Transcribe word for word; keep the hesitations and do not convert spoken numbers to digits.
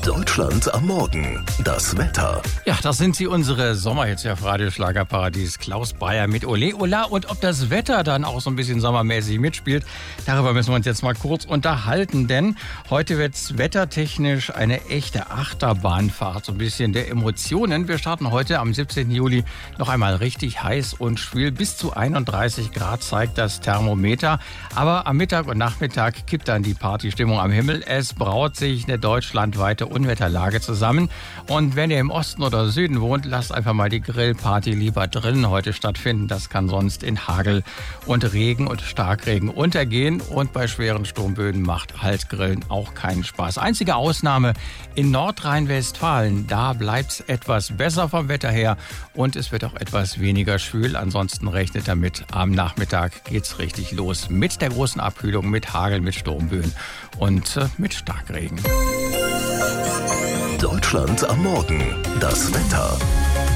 Deutschland am Morgen. Das Wetter. Ja, das sind sie, unsere Sommerhits auf Radio Schlagerparadies. Klaus Breyer mit Ole Ola. Und ob das Wetter dann auch so ein bisschen sommermäßig mitspielt, darüber müssen wir uns jetzt mal kurz unterhalten. Denn heute wird es wettertechnisch eine echte Achterbahnfahrt, so ein bisschen der Emotionen. Wir starten heute am siebzehnten Juli noch einmal richtig heiß und schwül. Bis zu einunddreißig Grad zeigt das Thermometer. Aber am Mittag und Nachmittag kippt dann die Partystimmung am Himmel. Es braut sich eine deutschlandweite Unwetterlage zusammen. Und wenn ihr im Osten oder Süden wohnt, lasst einfach mal die Grillparty lieber drinnen heute stattfinden. Das kann sonst in Hagel und Regen und Starkregen untergehen. Und bei schweren Sturmböen macht Halsgrillen auch keinen Spaß. Einzige Ausnahme in Nordrhein-Westfalen. Da bleibt es etwas besser vom Wetter her und es wird auch etwas weniger schwül. Ansonsten rechnet damit, am Nachmittag geht's richtig los mit der großen Abkühlung, mit Hagel, mit Sturmböen und äh, mit Starkregen. Deutschland am Morgen. Das Wetter.